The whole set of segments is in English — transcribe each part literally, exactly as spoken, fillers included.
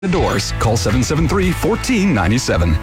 The doors. Call seven seven three, one four nine seven.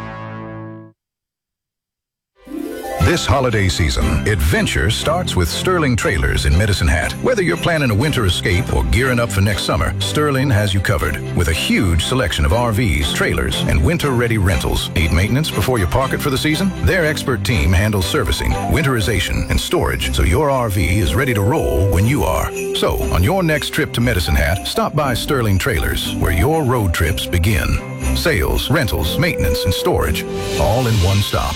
This holiday season, adventure starts with Sterling Trailers in Medicine Hat. Whether you're planning a winter escape or gearing up for next summer, Sterling has you covered with a huge selection of R Vs, trailers, and winter-ready rentals. Need maintenance before you park it for the season? Their expert team handles servicing, winterization, and storage, so your R V is ready to roll when you are. So, on your next trip to Medicine Hat, stop by Sterling Trailers, where your road trips begin. Sales, rentals, maintenance, and storage, all in one stop.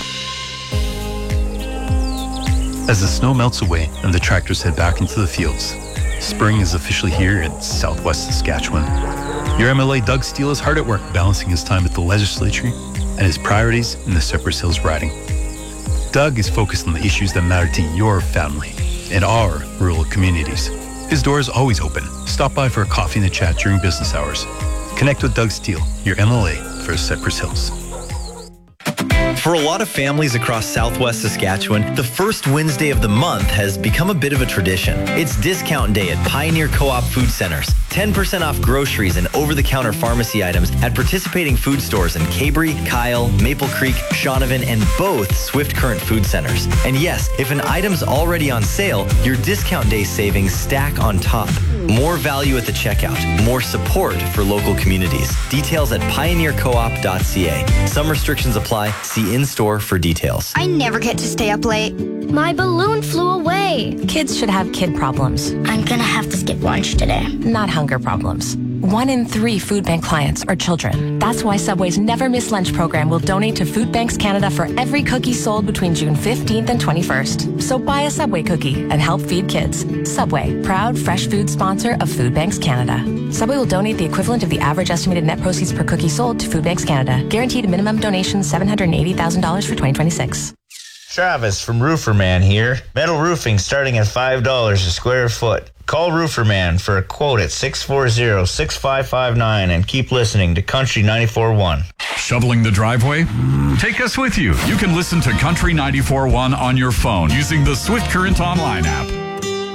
As the snow melts away and the tractors head back into the fields, spring is officially here in southwest Saskatchewan. Your M L A Doug Steele is hard at work balancing his time at the legislature and his priorities in the Cypress Hills riding. Doug is focused on the issues that matter to your family and our rural communities. His door is always open. Stop by for a coffee and a chat during business hours. Connect with Doug Steele, your M L A for Cypress Hills. For a lot of families across southwest Saskatchewan, the first Wednesday of the month has become a bit of a tradition. It's discount day at Pioneer Co-op Food Centers. ten percent off groceries and over-the-counter pharmacy items at participating food stores in Cabery, Kyle, Maple Creek, Shaunavon, and both Swift Current Food Centers. And yes, if an item's already on sale, your discount day savings stack on top. More value at the checkout. More support for local communities. Details at pioneer co op dot c a. Some restrictions apply. See in-store for details. I never get to stay up late. My balloon flew away. Kids should have kid problems. I'm gonna have to skip lunch today. Not hunger problems. One in three food bank clients are children. That's why Subway's Never Miss Lunch program will donate to Food Banks Canada for every cookie sold between June fifteenth and twenty-first. So buy a Subway cookie and help feed kids. Subway, proud fresh food sponsor of Food Banks Canada. Subway will donate the equivalent of the average estimated net proceeds per cookie sold to Food Banks Canada. Guaranteed minimum donation seven hundred eighty thousand dollars for twenty twenty-six. Travis from Rooferman here. Metal roofing starting at five dollars a square foot. Call Rooferman for a quote at six four zero, six five five nine and keep listening to Country ninety-four point one. Shoveling the driveway? Take us with you. You can listen to Country ninety-four point one on your phone using the Swift Current online app.